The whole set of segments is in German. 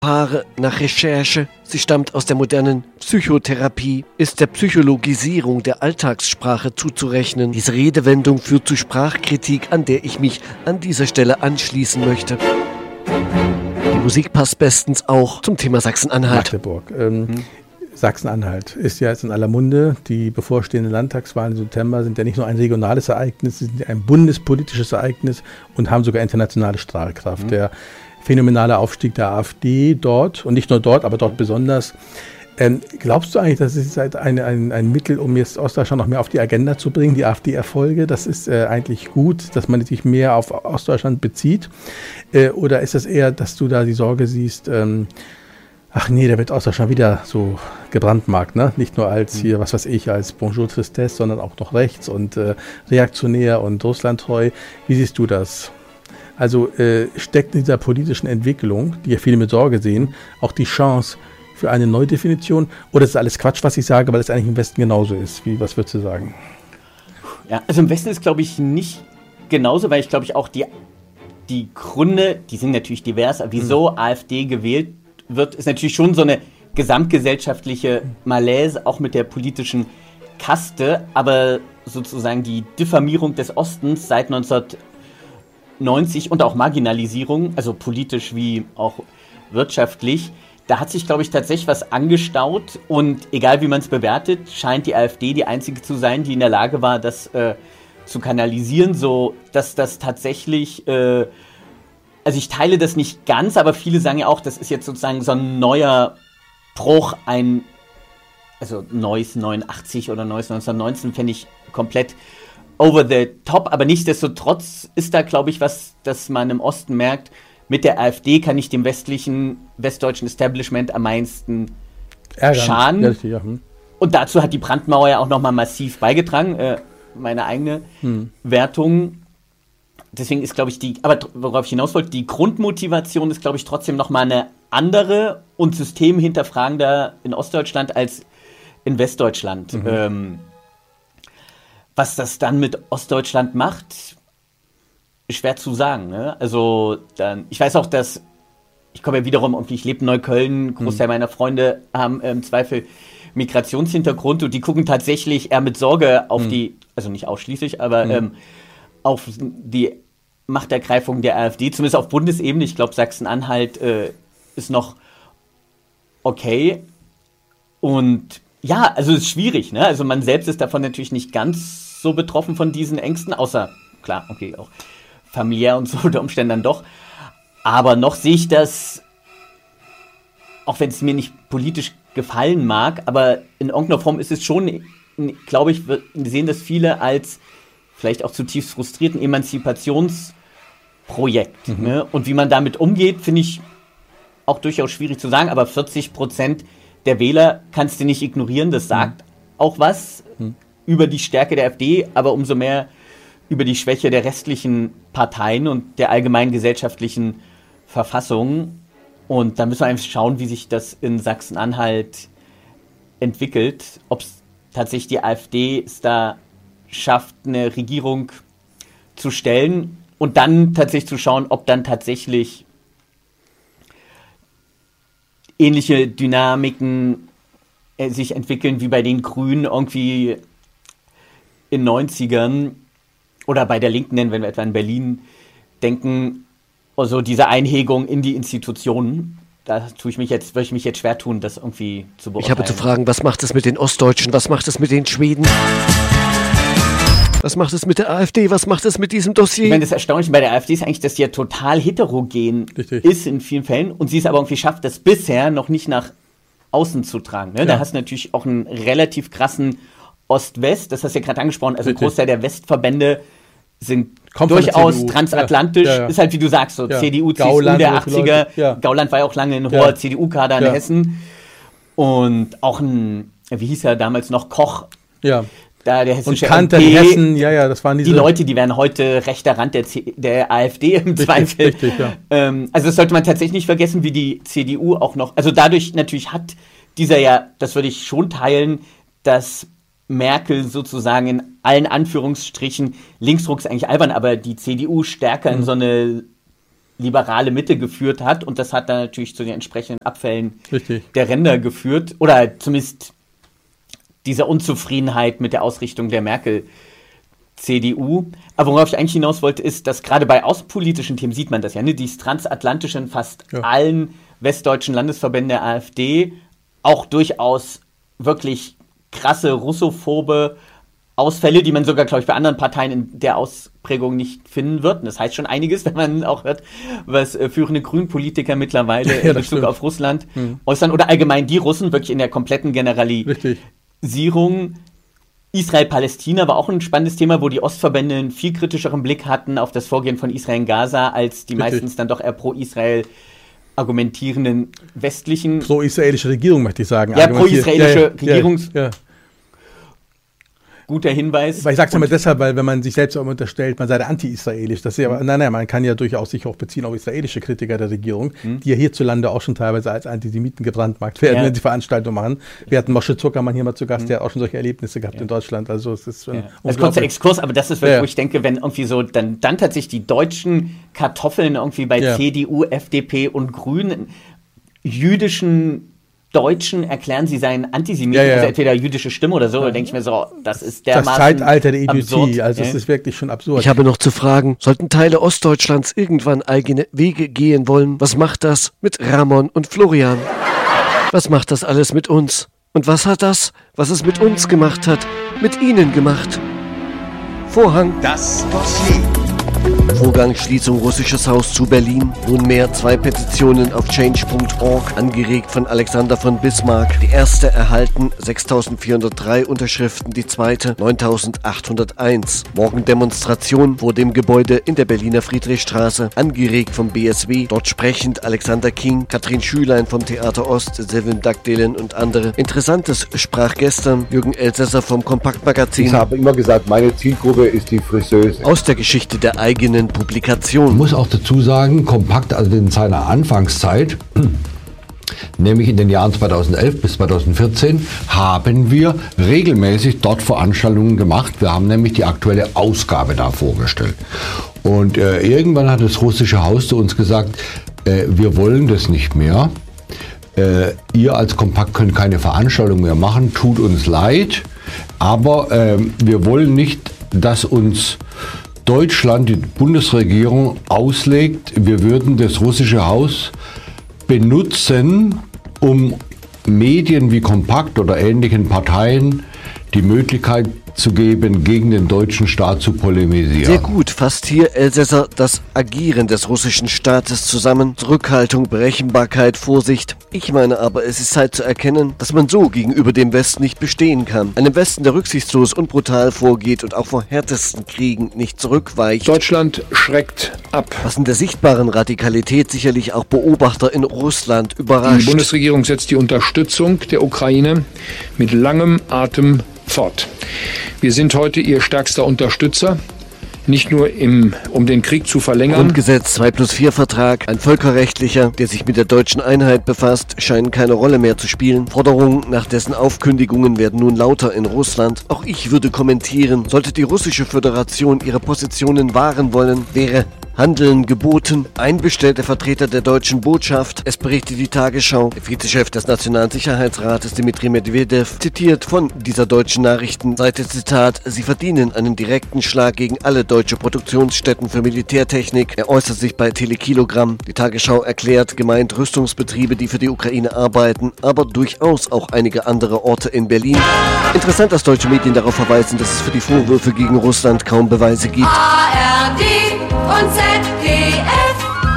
Paare nach Recherche, sie stammt aus der modernen Psychotherapie, ist der Psychologisierung der Alltagssprache zuzurechnen. Diese Redewendung führt zu Sprachkritik, an der ich mich an dieser Stelle anschließen möchte. Die Musik passt bestens auch zum Thema Sachsen-Anhalt. Magdeburg. Sachsen-Anhalt ist ja jetzt in aller Munde. Die bevorstehenden Landtagswahlen im September sind ja nicht nur ein regionales Ereignis, sie sind ja ein bundespolitisches Ereignis und haben sogar internationale Strahlkraft. Der phänomenale Aufstieg der AfD dort und nicht nur dort, aber dort besonders. Glaubst du eigentlich, das ist halt ein Mittel, um jetzt Ostdeutschland noch mehr auf die Agenda zu bringen, die AfD-Erfolge? Das ist eigentlich gut, dass man sich mehr auf Ostdeutschland bezieht? Oder ist das eher, dass du da die Sorge siehst, ach nee, da wird Ostdeutschland wieder so gebrandmarkt, ne? Nicht nur als hier, was weiß ich, als Bonjour Tristesse, sondern auch noch rechts und reaktionär und russlandtreu. Wie siehst du das? Also steckt in dieser politischen Entwicklung, die ja viele mit Sorge sehen, auch die Chance für eine Neudefinition? Oder ist das alles Quatsch, was ich sage, weil es eigentlich im Westen genauso ist? Was würdest du sagen? Ja, also im Westen ist, glaube ich, nicht genauso, weil ich glaube, auch die Gründe, die sind natürlich divers, aber wieso AfD gewählt wird, ist natürlich schon so eine gesamtgesellschaftliche Malaise, auch mit der politischen Kaste, aber sozusagen die Diffamierung des Ostens seit 1990 und auch Marginalisierung, also politisch wie auch wirtschaftlich, da hat sich, glaube ich, tatsächlich was angestaut und egal wie man es bewertet, scheint die AfD die einzige zu sein, die in der Lage war, das zu kanalisieren, so dass das tatsächlich, also ich teile das nicht ganz, aber viele sagen ja auch, das ist jetzt sozusagen so ein neuer Bruch, also neues 89 oder neues 1919 fände ich komplett over the top, aber nichtsdestotrotz ist da, glaube ich, was, das man im Osten merkt, mit der AfD kann ich dem westdeutschen Establishment am meisten schaden. Ja. Und dazu hat die Brandmauer ja auch nochmal massiv beigetragen, meine eigene Wertung. Deswegen ist, glaube ich, aber worauf ich hinaus wollte, die Grundmotivation ist, glaube ich, trotzdem nochmal eine andere und systemhinterfragender in Ostdeutschland als in Westdeutschland. Was das dann mit Ostdeutschland macht, ist schwer zu sagen. Ne? Also, ich weiß auch, dass ich komme ja wiederum, ich lebe in Neukölln, Großteil meiner Freunde haben im Zweifel Migrationshintergrund und die gucken tatsächlich eher mit Sorge auf die, also nicht ausschließlich, aber auf die Machtergreifung der AfD, zumindest auf Bundesebene. Ich glaube, Sachsen-Anhalt ist noch okay. Und ja, also es ist schwierig, ne? Also man selbst ist davon natürlich nicht ganz so betroffen von diesen Ängsten, außer, klar, okay, auch familiär und so unter Umständen dann doch. Aber noch sehe ich das, auch wenn es mir nicht politisch gefallen mag, aber in irgendeiner Form ist es schon, glaube ich, sehen das viele als vielleicht auch zutiefst frustrierten Emanzipationsprojekt. Ne? Und wie man damit umgeht, finde ich auch durchaus schwierig zu sagen, aber 40% der Wähler kannst du nicht ignorieren, das sagt auch was über die Stärke der AfD, aber umso mehr über die Schwäche der restlichen Parteien und der allgemeinen gesellschaftlichen Verfassung. Und da müssen wir einfach schauen, wie sich das in Sachsen-Anhalt entwickelt, ob es tatsächlich die AfD es da schafft, eine Regierung zu stellen und dann tatsächlich zu schauen, ob dann tatsächlich ähnliche Dynamiken sich entwickeln wie bei den Grünen irgendwie in den 90ern oder bei der Linken, wenn wir etwa in Berlin denken, also diese Einhegung in die Institutionen. Da würde ich mich jetzt schwer tun, das irgendwie zu beurteilen. Ich habe zu fragen, was macht es mit den Ostdeutschen, was macht es mit den Schweden? Was macht es mit der AfD? Was macht es mit diesem Dossier? Ich meine, das Erstaunliche bei der AfD ist eigentlich, dass sie ja total heterogen ist in vielen Fällen und sie es aber irgendwie schafft, das bisher noch nicht nach außen zu tragen. Ne? Ja. Da hast du natürlich auch einen relativ krassen Ost-West, das hast du ja gerade angesprochen, also ein Großteil der Westverbände sind durchaus transatlantisch, ist halt wie du sagst, so CDU, CSU der 80er, Gauland war ja auch lange ein hoher CDU-Kader in Hessen und auch wie hieß er damals noch, Koch, da der hessische MP, Hessen, das waren die Leute, die wären heute rechter Rand der AfD im Zweifel. Richtig, also das sollte man tatsächlich nicht vergessen, wie die CDU auch noch, also dadurch natürlich hat dieser das würde ich schon teilen, dass Merkel sozusagen in allen Anführungsstrichen, Linksruck ist eigentlich albern, aber die CDU stärker in so eine liberale Mitte geführt hat. Und das hat dann natürlich zu den entsprechenden Abfällen Richtig. der Ränder geführt. Oder zumindest dieser Unzufriedenheit mit der Ausrichtung der Merkel-CDU. Aber worauf ich eigentlich hinaus wollte, ist, dass gerade bei außenpolitischen Themen sieht man das ja, ne? Dieses Transatlantische in fast allen westdeutschen Landesverbänden der AfD auch durchaus wirklich krasse russophobe Ausfälle, die man sogar, glaube ich, bei anderen Parteien in der Ausprägung nicht finden wird. Und das heißt schon einiges, wenn man auch hört, was führende Grünpolitiker mittlerweile in Bezug auf Russland äußern. Oder allgemein die Russen, wirklich in der kompletten Generalisierung. Israel-Palästina war auch ein spannendes Thema, wo die Ostverbände einen viel kritischeren Blick hatten auf das Vorgehen von Israel in Gaza, als die meistens dann doch eher pro Israel argumentierenden westlichen... Pro-israelische Regierung, möchte ich sagen. Ja, pro-israelische Regierungs... Guter Hinweis. Weil ich sage es immer deshalb, weil wenn man sich selbst auch unterstellt, man sei da anti-israelisch. Das ist ja, nein, man kann ja durchaus sich auch beziehen auf israelische Kritiker der Regierung, die ja hierzulande auch schon teilweise als Antisemiten gebrandmarkt werden, wenn sie Veranstaltungen machen. Wir hatten Moshe Zuckermann hier mal zu Gast, der hat auch schon solche Erlebnisse gehabt in Deutschland. Also es ist schon ein kurzer Exkurs, aber das ist wirklich, wo ich denke, wenn irgendwie so dann tatsächlich die deutschen Kartoffeln irgendwie bei CDU, FDP und Grünen jüdischen Deutschen erklären, sie seien Antisemiten, also entweder jüdische Stimme oder so, da denke ich mir so, das ist dermaßen das Zeitalter der Idiotie, absurd. Also es ist wirklich schon absurd. Ich habe noch zu fragen, sollten Teile Ostdeutschlands irgendwann eigene Wege gehen wollen, was macht das mit Ramon und Florian? Was macht das alles mit uns? Und was hat das, was es mit uns gemacht hat, mit ihnen gemacht? Vorhang. Das Dossier. Vorgang Schließung russisches Haus zu Berlin. Nunmehr 2 Petitionen auf change.org, angeregt von Alexander von Bismarck. Die erste erhalten 6.403 Unterschriften, die zweite 9.801. Morgen Demonstration vor dem Gebäude in der Berliner Friedrichstraße, angeregt vom BSW. Dort sprechend Alexander King, Katrin Schülein vom Theater Ost, Sevim Dagdelen und andere. Interessantes sprach gestern Jürgen Elsässer vom Kompaktmagazin. Ich habe immer gesagt, meine Zielgruppe ist die Friseuse. Aus der Geschichte der eigenen Publikation. Ich muss auch dazu sagen, Kompakt, also in seiner Anfangszeit, nämlich in den Jahren 2011 bis 2014, haben wir regelmäßig dort Veranstaltungen gemacht. Wir haben nämlich die aktuelle Ausgabe da vorgestellt. Und irgendwann hat das russische Haus zu uns gesagt, wir wollen das nicht mehr. Ihr als Kompakt könnt keine Veranstaltung mehr machen, tut uns leid, aber wir wollen nicht, dass uns Deutschland, die Bundesregierung, auslegt, wir würden das russische Haus benutzen, um Medien wie Kompakt oder ähnlichen Parteien die Möglichkeit zu geben, gegen den deutschen Staat zu polemisieren. Sehr gut fasst hier Elsässer das Agieren des russischen Staates zusammen. Zurückhaltung, Berechenbarkeit, Vorsicht. Ich meine aber, es ist Zeit zu erkennen, dass man so gegenüber dem Westen nicht bestehen kann. Einem Westen, der rücksichtslos und brutal vorgeht und auch vor härtesten Kriegen nicht zurückweicht. Deutschland schreckt ab. Was in der sichtbaren Radikalität sicherlich auch Beobachter in Russland überrascht. Die Bundesregierung setzt die Unterstützung der Ukraine mit langem Atem fort. Wir sind heute ihr stärkster Unterstützer, nicht nur um den Krieg zu verlängern. Grundgesetz 2+4 Vertrag, ein völkerrechtlicher, der sich mit der deutschen Einheit befasst, scheinen keine Rolle mehr zu spielen. Forderungen nach dessen Aufkündigungen werden nun lauter in Russland. Auch ich würde kommentieren, sollte die russische Föderation ihre Positionen wahren wollen, wäre Handeln geboten. Ein bestellter Vertreter der deutschen Botschaft, es berichtet die Tagesschau, der Vizechef des Nationalen Sicherheitsrates Dmitri Medvedev, zitiert von dieser deutschen Nachrichtenseite, Zitat, sie verdienen einen direkten Schlag gegen alle deutsche Produktionsstätten für Militärtechnik. Er äußert sich bei Telekilogramm. Die Tagesschau erklärt, gemeint Rüstungsbetriebe, die für die Ukraine arbeiten, aber durchaus auch einige andere Orte in Berlin. Interessant, dass deutsche Medien darauf verweisen, dass es für die Vorwürfe gegen Russland kaum Beweise gibt. ARD und ZDF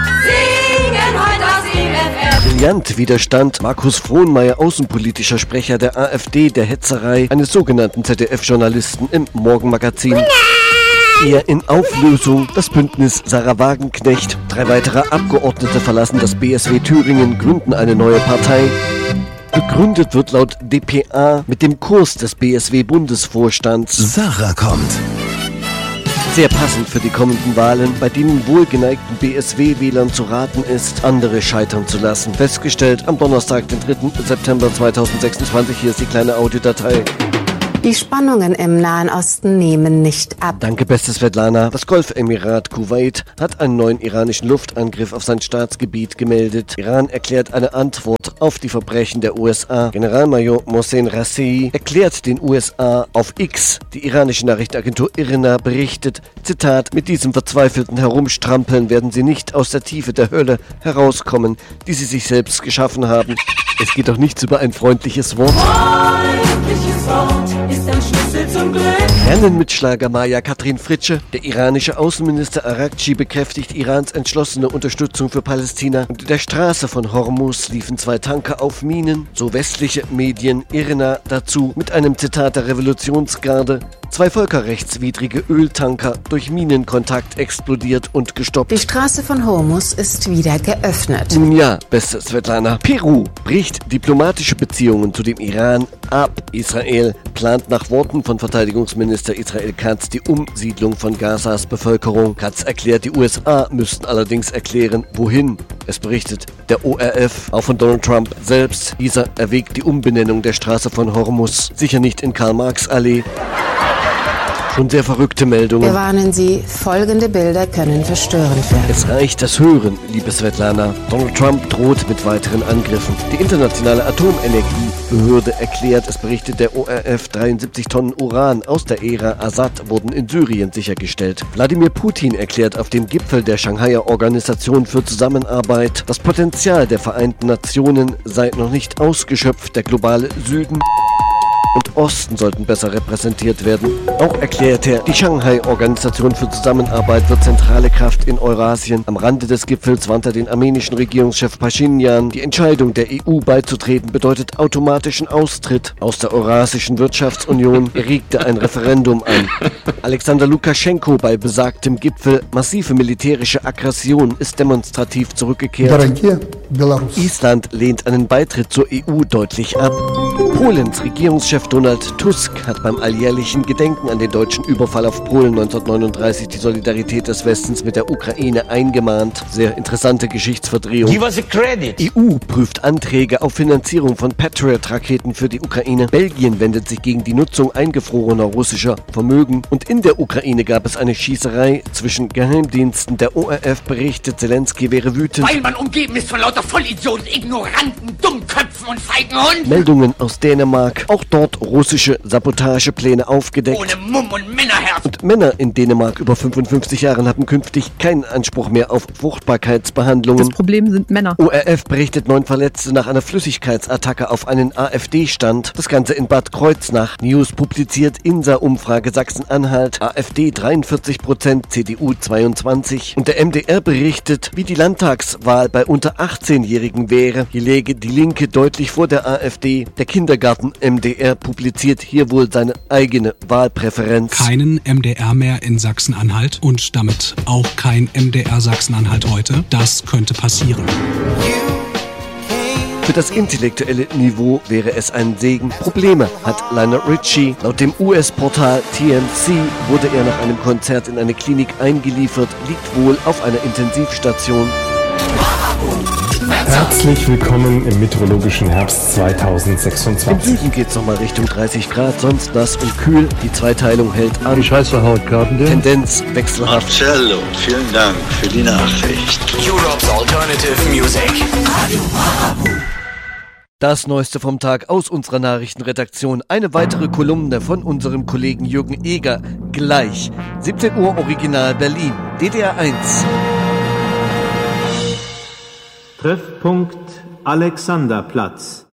singen heute aus IFF. Brillant widerstand Markus Frohnmeier, außenpolitischer Sprecher der AfD, der Hetzerei eines sogenannten ZDF-Journalisten im Morgenmagazin. Eher in Auflösung das Bündnis Sarah Wagenknecht. 3 weitere Abgeordnete verlassen das BSW Thüringen, gründen eine neue Partei. Begründet wird laut dpa mit dem Kurs des BSW-Bundesvorstands. Sarah kommt. Sehr passend für die kommenden Wahlen, bei denen wohlgeneigten BSW-Wählern zu raten ist, andere scheitern zu lassen. Festgestellt am Donnerstag, den 3. September 2026. Hier ist die kleine Audiodatei. Die Spannungen im Nahen Osten nehmen nicht ab. Danke, beste Svetlana. Das Golfemirat Kuwait hat einen neuen iranischen Luftangriff auf sein Staatsgebiet gemeldet. Iran erklärt eine Antwort auf die Verbrechen der USA. Generalmajor Mohsen Rassei erklärt den USA auf X. Die iranische Nachrichtenagentur IRNA berichtet, Zitat, mit diesem verzweifelten Herumstrampeln werden sie nicht aus der Tiefe der Hölle herauskommen, die sie sich selbst geschaffen haben. Es geht doch nichts über ein freundliches Wort. Freundliches Wort ist ein Schlüssel zum Glück. Rennen mit Schlagermaja Katrin Fritsche. Der iranische Außenminister Araghchi bekräftigt Irans entschlossene Unterstützung für Palästina. Und in der Straße von Hormuz liefen 2 Tanker auf Minen. So westliche Medien IRNA dazu mit einem Zitat der Revolutionsgarde. 2 völkerrechtswidrige Öltanker durch Minenkontakt explodiert und gestoppt. Die Straße von Hormuz ist wieder geöffnet. Nun ja, beste Svetlana. Peru bricht diplomatische Beziehungen zu dem Iran ab. Israel plant nach Worten von Verteidigungsminister Israel Katz die Umsiedlung von Gazas Bevölkerung. Katz erklärt, die USA müssten allerdings erklären, wohin. Es berichtet der ORF, auch von Donald Trump selbst. Dieser erwägt die Umbenennung der Straße von Hormuz. Sicher nicht in Karl-Marx-Allee. Schon sehr verrückte Meldungen. Wir warnen Sie, folgende Bilder können verstörend werden. Es reicht das Hören, liebe Svetlana. Donald Trump droht mit weiteren Angriffen. Die internationale Atomenergiebehörde erklärt, es berichtet der ORF, 73 Tonnen Uran aus der Ära Assad wurden in Syrien sichergestellt. Wladimir Putin erklärt auf dem Gipfel der Shanghaier Organisation für Zusammenarbeit, das Potenzial der Vereinten Nationen sei noch nicht ausgeschöpft. Der globale Süden und Osten sollten besser repräsentiert werden. Auch erklärt er, die Shanghai-Organisation für Zusammenarbeit wird zentrale Kraft in Eurasien. Am Rande des Gipfels warnt er den armenischen Regierungschef Pashinyan. Die Entscheidung der EU beizutreten bedeutet automatischen Austritt aus der Eurasischen Wirtschaftsunion. Er regte ein Referendum an. Alexander Lukaschenko bei besagtem Gipfel. Massive militärische Aggression ist demonstrativ zurückgekehrt. Island lehnt einen Beitritt zur EU deutlich ab. Polens Regierungschef Donald Tusk hat beim alljährlichen Gedenken an den deutschen Überfall auf Polen 1939 die Solidarität des Westens mit der Ukraine eingemahnt. Sehr interessante Geschichtsverdrehung. Give us a credit. EU prüft Anträge auf Finanzierung von Patriot-Raketen für die Ukraine. Belgien wendet sich gegen die Nutzung eingefrorener russischer Vermögen. Und in der Ukraine gab es eine Schießerei zwischen Geheimdiensten. Der ORF berichtet, Zelensky wäre wütend. Weil man umgeben ist von lauter Vollidioten, Ignoranten, Dummköpfen und feigen Hunden. Meldungen aus Dänemark. Auch dort russische Sabotagepläne aufgedeckt. Ohne Mumm und Männerherz. Und Männer in Dänemark über 55 Jahren haben künftig keinen Anspruch mehr auf Fruchtbarkeitsbehandlungen. Das Problem sind Männer. ORF berichtet 9 Verletzte nach einer Flüssigkeitsattacke auf einen AfD-Stand. Das Ganze in Bad Kreuznach. News publiziert INSA-Umfrage Sachsen-Anhalt. AfD 43%, CDU 22%. Und der MDR berichtet, wie die Landtagswahl bei unter 18-Jährigen wäre. Hier läge die Linke deutlich vor der AfD. Der Kindergarten MDR publiziert hier wohl seine eigene Wahlpräferenz. Keinen MDR mehr in Sachsen-Anhalt und damit auch kein MDR Sachsen-Anhalt heute. Das könnte passieren. Für das intellektuelle Niveau wäre es ein Segen. Probleme hat Lionel Richie. Laut dem US-Portal TMZ wurde er nach einem Konzert in eine Klinik eingeliefert, liegt wohl auf einer Intensivstation. Herzlich willkommen im meteorologischen Herbst 2026. Im Süden geht's nochmal Richtung 30 Grad, sonst nass und kühl. Die Zweiteilung hält an. Die scheiße Hautkarten, Tendenz wechselhaft. Marcello, vielen Dank für die Nachricht. Europe's Alternative Music. Das Neueste vom Tag aus unserer Nachrichtenredaktion. Eine weitere Kolumne von unserem Kollegen Jürgen Eger. Gleich. 17 Uhr Original Berlin. DDR 1. Treffpunkt Alexanderplatz.